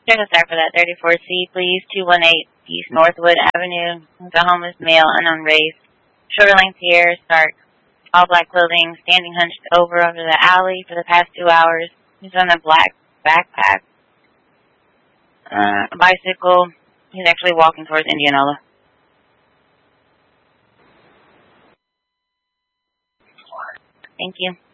Check us out for that 34C, please. 218 East Northwood Avenue. The homeless male, unknown race. Shorter length hair, stark. All black clothing, standing hunched over the alley for the past 2 hours. He's on a black backpack. A bicycle. He's actually walking towards Indianola. Thank you.